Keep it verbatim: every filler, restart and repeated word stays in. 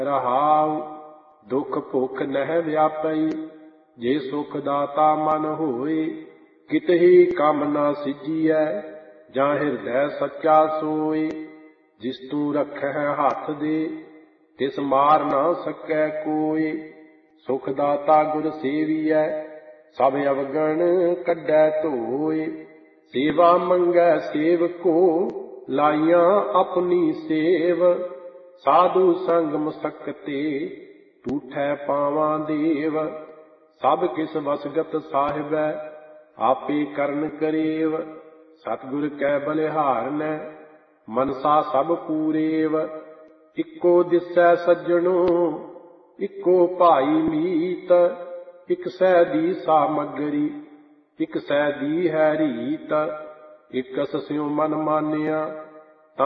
ਰਹਾਉ। ਦੁਖ ਭੁਖ ਨਹਿ ਵਿਆਪਈ, ਜੇ ਸੁਖ ਦਾਤਾ ਮਨ ਹੋਏ। ਕਿਤਹੀ ਕੰਮ ਨਾ ਸਿੱਝੀਐ, ਜਾਂ ਹਿਰਦੈ ਸੱਚਾ ਸੋਏ। ਜਿਸ ਤੂੰ ਰਖੈ ਹੱਥ ਦੇ, ਤਿਸ ਮਾਰ ਨਾ ਸਕੈ ਕੋਇ। ਸੁਖ ਦਾਤਾ ਗੁਰ ਸੇਵੀਐ, ਸਭ ਅਵਗਣ ਕੱਢੈ ਧੋਇ। ਸੇਵਾ ਮੰਗੈ ਸੇਵਕੋ, ਲਾਈਆਂ ਆਪਣੀ ਸੇਵ। ਸਾਧੂ ਸੰਗ ਮਸਕਤੇ, ਟੂਠੈ ਪਾਵਾਂ ਦੇਵ। ਸਭ ਕਿਸ ਵਸਗਤ ਸਾਹਿਬੈ, ਆਪੇ ਕਰਨ ਕਰੇਵ। ਸਤਿਗੁਰ ਕੈ ਬਲਿਹਾਰਨੈ, ਮਨਸਾ ਸਭ ਪੂਰੇਵ। ਇੱਕੋ ਦਿਸੈ ਸੱਜਣੋ, ਇੱਕੋ ਭਾਈ ਮੀਤ। ਇਕ ਸੈ ਦੀ ਸਾਮਗਰੀ, ਇਕ ਸੈ ਦੀ ਹੈ ਰੀਤ। ਇਕਸ ਸਿਉ ਮਨ ਮਾਨਿਆ,